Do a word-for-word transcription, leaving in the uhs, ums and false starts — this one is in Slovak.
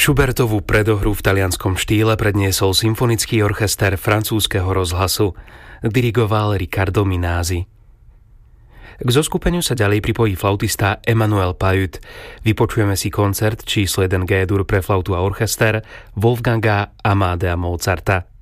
Schubertovú predohru v talianskom štýle predniesol symfonický orchester francúzskeho rozhlasu. Dirigoval Riccardo Minasi. K zoskupeniu sa ďalej pripojí flautista Emmanuel Pahud. Vypočujeme si koncert číslo jeden G-dur pre flautu a orchester Wolfganga Amadea Mozarta.